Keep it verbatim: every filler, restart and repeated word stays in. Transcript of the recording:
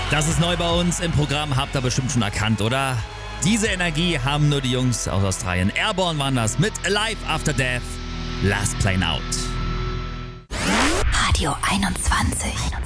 Das ist neu bei uns im Programm, habt ihr bestimmt schon erkannt, oder? Diese Energie haben nur die Jungs aus Australien. Airborne waren das mit Alive After Death, Last Plane Out. Radio einundzwanzig.